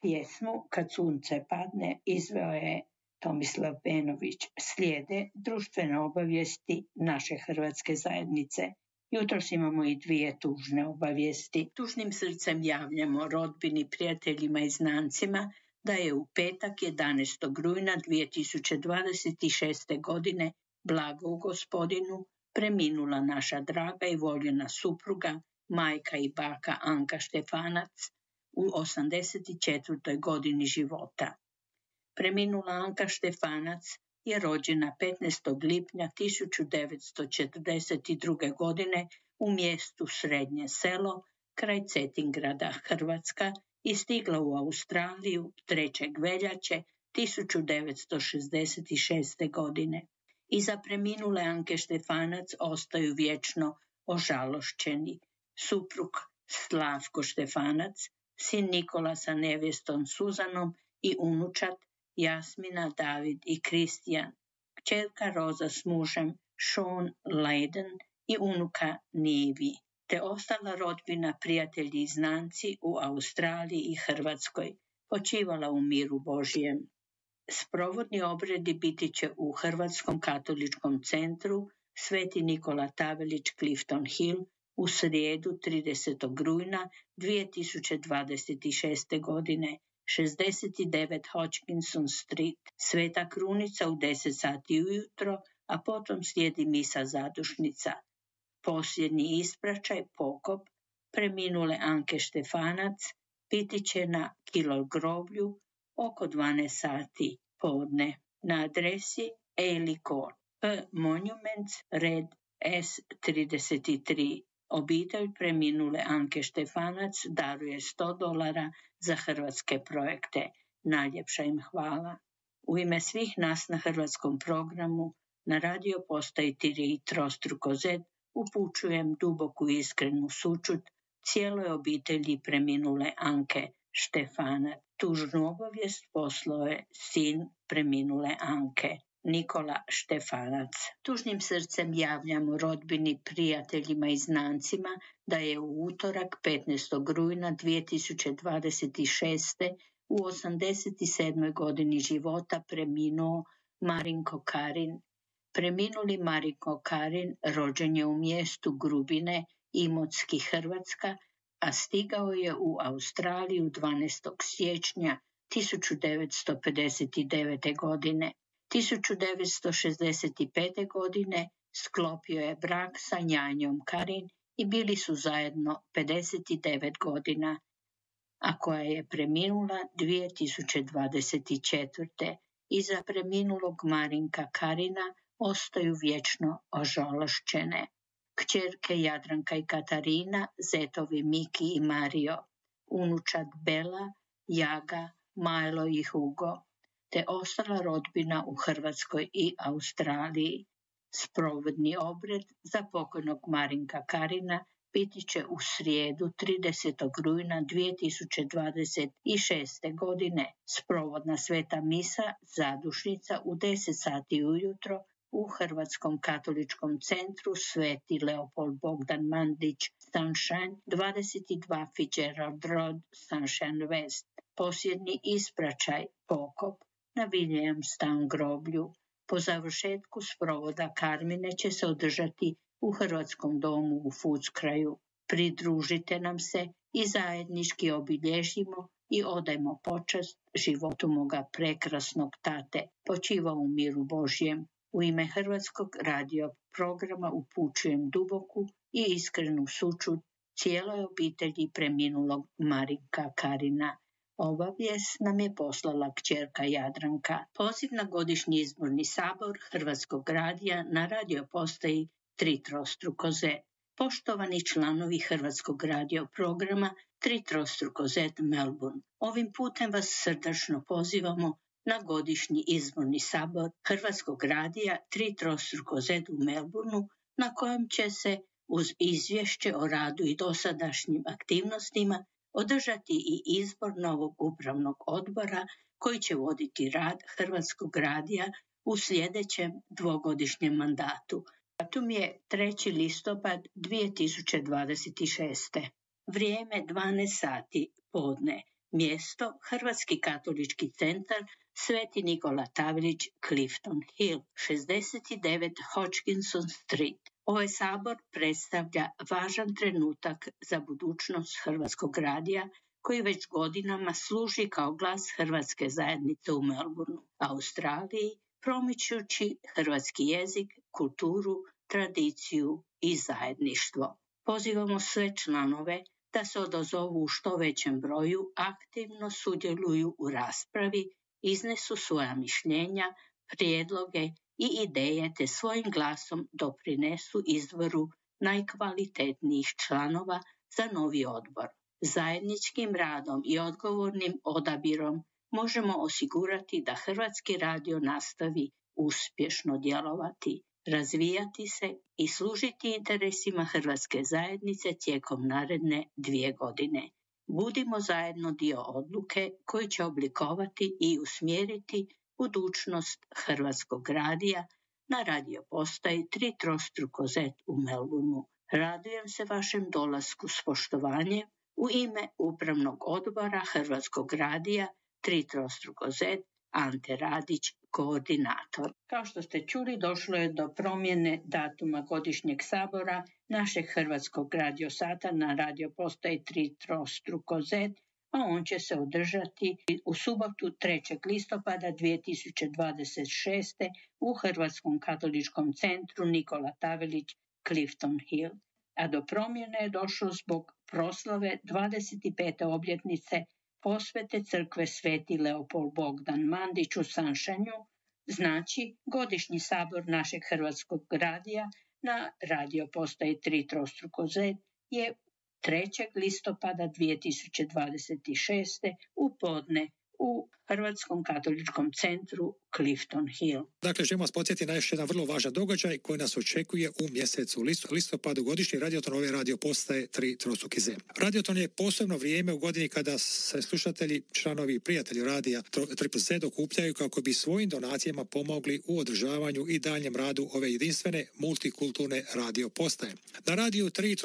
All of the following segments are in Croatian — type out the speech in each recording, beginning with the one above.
Pjesmu Kad sunce padne izveo je Tomislav Benović. Slijede društvene obavijesti naše hrvatske zajednice. Jutros imamo i 2 tužne obavijesti. Tužnim srcem javljamo rodbini, prijateljima i znancima da je u petak 11. rujna 2026. godine blago u Gospodinu preminula naša draga i voljena supruga, majka i baka Anka Štefanac u 84. godini života. Preminula Anka Štefanac je rođena 15. lipnja 1942. godine u mjestu Srednje selo kraj Cetingrada, Hrvatska, i stigla u Australiju 3. veljače 1966. godine. Iza preminule Anke Štefanac ostaju vječno ožalošćeni suprug Slavko Štefanac, sin Nikola sa nevjestom Suzanom i unučat Jasmina, David i Kristijan, kćerka Roza s mužem Sean Leiden i unuka Nivi, te ostala rodbina, prijatelji i znanci u Australiji i Hrvatskoj. Počivala u miru Božjem. Sprovodni obredi biti će u Hrvatskom katoličkom centru Sveti Nikola Tavelić, Clifton Hill, u srijedu 30. rujna 2026. godine, 69 Hodgkinson Street, Sveta Krunica u 10 sati ujutro, a potom slijedi misa zadušnica. Posljednji ispraćaj, pokop preminule Anke Štefanac biti će na Kilol groblju oko 12 sati podne na adresi Ailey Court, Monuments, red S33. Obitelj preminule Anke Štefanac daruje $100 za hrvatske projekte. Najljepša im hvala. U ime svih nas na hrvatskom programu na radio postaji Tiri Trostruko Z upućujem duboku iskrenu sućut cijeloj obitelji preminule Anke Štefanac. Tužnu obavijest poslao je sin preminule Anke, Nikola Štefanac. Tužnim srcem javljamo rodbini, prijateljima i znancima da je u utorak 15. rujna 2026. u 87. godini života preminuo Marinko Karin. Preminuli Marinko Karin rođen je u mjestu Grubine, Imotski, Hrvatska, a stigao je u Australiju 12. siječnja 1959. godine. 1965. godine sklopio je brak sa Njanjom Karin i bili su zajedno 59 godina, a koja je preminula 2024. Iza preminulog Marinka Karina ostaju vječno ožalošćene kćerke Jadranka i Katarina, zetovi Miki i Mario, unučad Bela, Jaga, Majlo i Hugo, te ostala rodbina u Hrvatskoj i Australiji. Sprovodni obred za pokojnog Marinka Karina biti će u srijedu 30. rujna 2026. godine. Sprovodna sveta misa zadušnica u 10 sati ujutro u Hrvatskom katoličkom centru Sveti Leopold Bogdan Mandić, Sunshine, 22 Fitzgerald Road, Sunshine West. Posljednji ispraćaj, pokop na Williamstown groblju. Po završetku sprovoda Karmine će se održati u Hrvatskom domu u Footscrayu. Pridružite nam se i zajednički obilježimo i odajmo počast životu moga prekrasnog tate. Počiva u miru Božjem. U ime Hrvatskog radio programa upućujem duboku i iskrenu sućut cijeloj obitelji preminulog Marinka Karina. Obavijest nam je poslala kćerka Jadranka. Poziv na godišnji izborni sabor Hrvatskog radija na radio postaji Tri Trostruko Z. Poštovani članovi Hrvatskog radio programa Tri Trostruko Z Melbourne, ovim putem vas srdačno pozivamo na godišnji izborni sabor Hrvatskog radija Tri Trostruko Z u Melbourneu, na kojem će se uz izvješće o radu i dosadašnjim aktivnostima održati i izbor novog upravnog odbora koji će voditi rad Hrvatskog radija u sljedećem dvogodišnjem mandatu. Datum je 3. listopad 2026. Vrijeme 12 sati podne. Mjesto Hrvatski katolički centar Sveti Nikola Tavrić, Clifton Hill, 69 Hodgkinson Street. Ovaj sabor predstavlja važan trenutak za budućnost Hrvatskog radija koji već godinama služi kao glas hrvatske zajednice u Melbourneu, Australiji, promičući hrvatski jezik, kulturu, tradiciju i zajedništvo. Pozivamo sve članove da se odazovu u što većem broju, aktivno sudjeluju u raspravi, iznesu svoja mišljenja, prijedloge i ideje te svojim glasom doprinesu izboru najkvalitetnijih članova za novi odbor. Zajedničkim radom i odgovornim odabirom možemo osigurati da Hrvatski radio nastavi uspješno djelovati, razvijati se i služiti interesima hrvatske zajednice tijekom naredne 2 godine. Budimo zajedno dio odluke koji će oblikovati i usmjeriti budućnost Hrvatskog radija na radio postaji 3 u Melbourneu. Radujem se vašem dolasku s poštovanjem u ime Upravnog odbora Hrvatskog radija 3 Ante Radić, koordinator. Kao što ste čuli, došlo je do promjene datuma godišnjeg sabora našeg Hrvatskog radiosata na radio postaji 3 a on će se održati u subotu 3. listopada 2026. u Hrvatskom katoličkom centru Nikola Tavelić, Clifton Hill. A do promjene je došlo zbog proslave 25. obljetnice posvete crkve Sveti Leopold Bogdan Mandić u Sanšanju, znači godišnji sabor našeg Hrvatskog radija na radio postaji 3 je 3. listopada 2026. u podne u Hrvatskom katoličkom centru Clifton Hill. Dakle, želim vas podsjetiti na još jedan vrlo važan događaj koji nas očekuje u mjesecu listopadu, godišnji radioton ove radio postaje 3 Radioton je posebno vrijeme u godini kada se slušatelji, članovi i prijatelji radija 3 okupljaju kako bi svojim donacijama pomogli u održavanju i daljem radu ove jedinstvene multikulturne radio postaje. Na radiju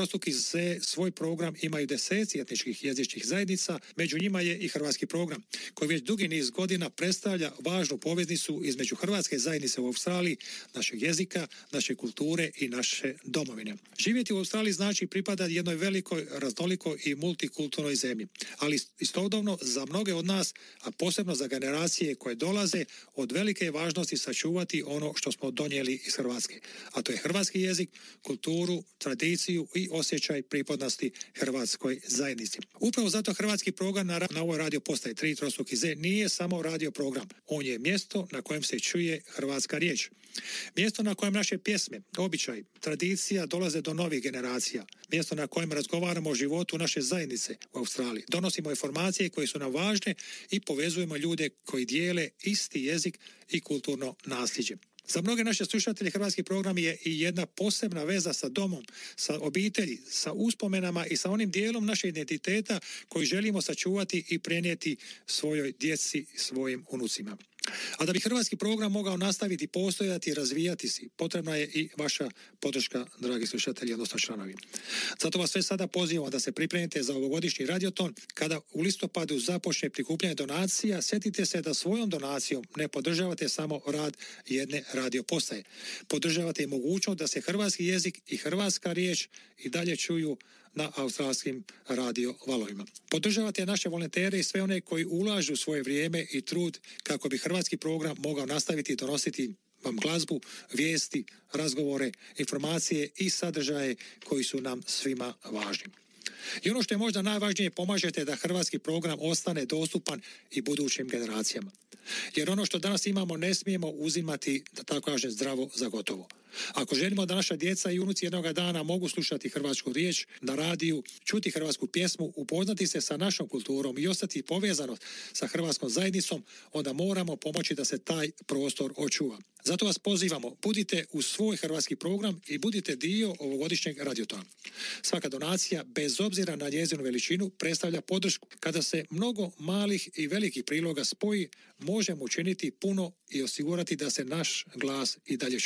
3 svoj program imaju deseci etničkih jezičnih zajednica, među njima je i hrvatski program koji već dugi niz godina predstavlja važnu poveznicu između hrvatske zajednice u Australiji, našeg jezika, naše kulture i naše domovine. Živjeti u Australiji znači pripada jednoj velikoj, raznolikoj i multikulturnoj zemlji, ali istodobno za mnoge od nas, a posebno za generacije koje dolaze, od velike je važnosti sačuvati ono što smo donijeli iz Hrvatske, a to je hrvatski jezik, kulturu, tradiciju i osjećaj pripadnosti hrvatskoj zajednici. Upravo zato hrvatski program na ovoj radio postaji 3 nije samo radio program. On je mjesto na kojem se čuje hrvatska riječ. Mjesto na kojem naše pjesme, običaj, tradicija dolaze do novih generacija. Mjesto na kojem razgovaramo o životu naše zajednice u Australiji. Donosimo informacije koje su nam važne i povezujemo ljude koji dijele isti jezik i kulturno nasljeđe. Za mnoge naše slušatelje hrvatski program je i jedna posebna veza sa domom, sa obitelji, sa uspomenama i sa onim dijelom naše identiteta koji želimo sačuvati i prenijeti svojoj djeci, svojim unucima. A da bi hrvatski program mogao nastaviti postojati i razvijati se, potrebna je i vaša podrška, dragi slušatelji, odnosno članovi. Zato vas sve sada pozivamo da se pripremite za ovogodišnji radioton. Kada u listopadu započne prikupljanje donacija, sjetite se da svojom donacijom ne podržavate samo rad jedne radio postaje. Podržavate i mogućnost da se hrvatski jezik i hrvatska riječ i dalje čuju na australskim radio valovima. Podržavate naše volontere i sve one koji ulažu svoje vrijeme i trud kako bi hrvatski program mogao nastaviti donositi vam glazbu, vijesti, razgovore, informacije i sadržaje koji su nam svima važni. I ono što je možda najvažnije, pomažete da hrvatski program ostane dostupan i budućim generacijama. Jer ono što danas imamo ne smijemo uzimati, da tako kažem, zdravo za gotovo. Ako želimo da naša djeca i unuci jednoga dana mogu slušati hrvatsku riječ na radiju, čuti hrvatsku pjesmu, upoznati se sa našom kulturom i ostati povezano sa hrvatskom zajednicom, onda moramo pomoći da se taj prostor očuva. Zato vas pozivamo, budite uz svoj hrvatski program i budite dio ovogodišnjeg radiotona. Svaka donacija, bez obzira na njezinu veličinu, predstavlja podršku. Kada se mnogo malih i velikih priloga spoji, možemo učiniti puno i osigurati da se naš glas i dalje čuje.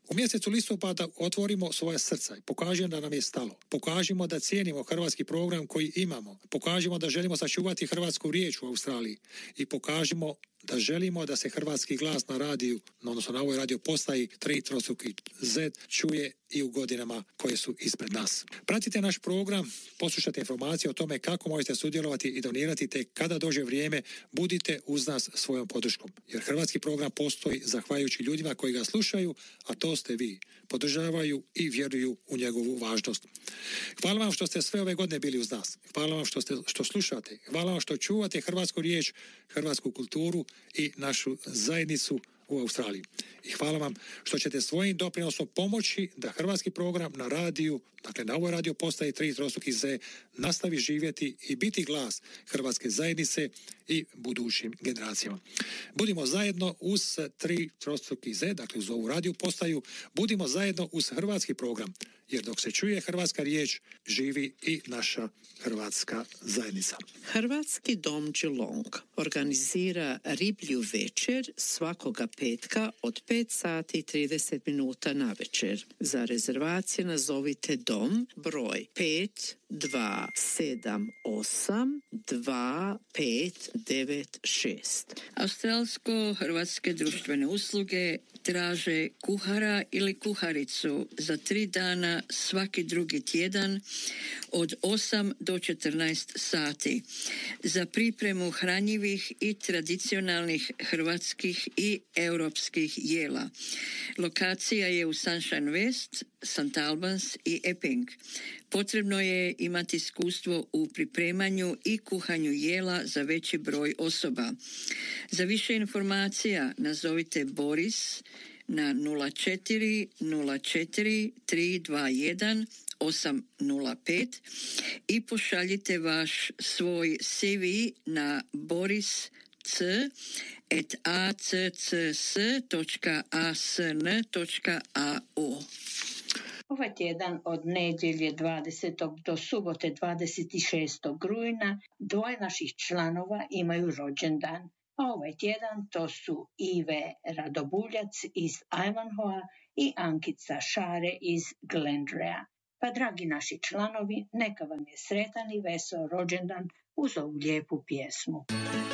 U mjesecu listopada otvorimo svoja srca i pokažemo da nam je stalo. Pokažimo da cijenimo hrvatski program koji imamo. Pokažimo da želimo sačuvati hrvatsku riječ u Australiji i pokažimo da želimo da se hrvatski glas na radiju, odnosno na ovoj radio postaji 3 čuje i u godinama koje su ispred nas. Pratite naš program, poslušajte informacije o tome kako možete sudjelovati i donirati, te kada dođe vrijeme budite uz nas svojom podrškom. Jer hrvatski program postoji zahvaljujući ljudima koji ga slušaju, a to ste vi. Podržavaju i vjeruju u njegovu važnost. Hvala vam što ste sve ove godine bili uz nas. Hvala vam što slušate. Hvala vam što čuvate hrvatsku riječ, hrvatsku kulturu i našu zajednicu u Australiji. I hvala vam što ćete svojim doprinosom pomoći da hrvatski program na radiju, dakle na ovoj radio postaji 3 nastavi živjeti i biti glas hrvatske zajednice i budućim generacijama. Budimo zajedno uz 3 dakle uz ovu radio postaju, budimo zajedno uz hrvatski program, jer dok se čuje hrvatska riječ, živi i naša hrvatska zajednica. Hrvatski dom Geelong organizira riblju večer svakoga petka od 5:30 na večer. Za rezervacije nazovite dom broj 52782596. Australsko-hrvatske društvene usluge traže kuhara ili kuharicu za 3 dana svaki drugi tjedan od 8 do 14 sati za pripremu hranjivih i tradicionalnih hrvatskih i europskih jela. Lokacija je u Sunshine West, St. Albans i Epping. Potrebno je imati iskustvo u pripremanju i kuhanju jela za veći broj osoba. Za više informacija nazovite Boris na 04 04 321 805 i pošaljite vaš svoj CV na boris.accs.asn.au. Ovaj tjedan od nedjelje 20. do subote 26. rujna 2 naših članova imaju rođendan. A ovaj tjedan to su Ive Radobuljac iz Ivanhoea i Ankica Šare iz Glendrea. Pa dragi naši članovi, neka vam je sretan i veseo rođendan uz ovu lijepu pjesmu.